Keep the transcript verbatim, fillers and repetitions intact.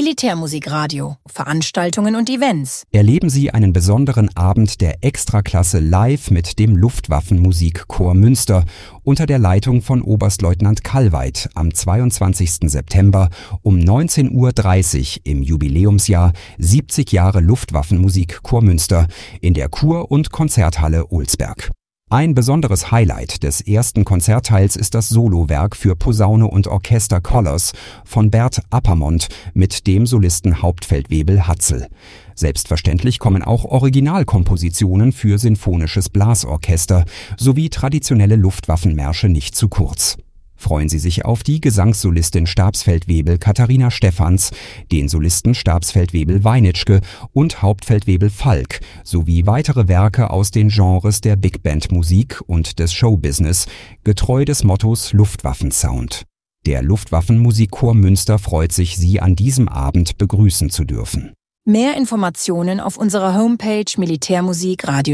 Militärmusikradio, Veranstaltungen und Events. Erleben Sie einen besonderen Abend der Extraklasse live mit dem Luftwaffenmusikchor Münster unter der Leitung von Oberstleutnant Kallweit am zweiundzwanzigsten September um neunzehn Uhr dreißig im Jubiläumsjahr siebzig Jahre Luftwaffenmusikchor Münster in der Kur- und Konzerthalle Olsberg. Ein besonderes Highlight des ersten Konzertteils ist das Solowerk für Posaune und Orchester Colors von Bert Appermont mit dem Solisten Hauptfeldwebel Hatzel. Selbstverständlich kommen auch Originalkompositionen für sinfonisches Blasorchester sowie traditionelle Luftwaffenmärsche nicht zu kurz. Freuen Sie sich auf die Gesangssolistin Stabsfeldwebel Katharina Stephans, den Solisten Stabsfeldwebel Weinitschke und Hauptfeldwebel Falk sowie weitere Werke aus den Genres der Big Band Musik und des Showbusiness, getreu des Mottos Luftwaffensound. Der Luftwaffenmusikchor Münster freut sich, Sie an diesem Abend begrüßen zu dürfen. Mehr Informationen auf unserer Homepage militärmusikradio.